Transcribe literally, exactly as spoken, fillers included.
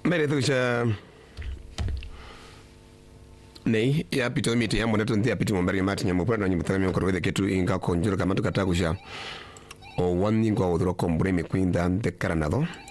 Mere tucha nei ya pito miti ya moneto ndia piti mombari mati nyamu pwana nyamu tana miyoko rwede ketu inga konjuro kama tukata kusha o wani ngwa udhuro kombure mikwinda de karanado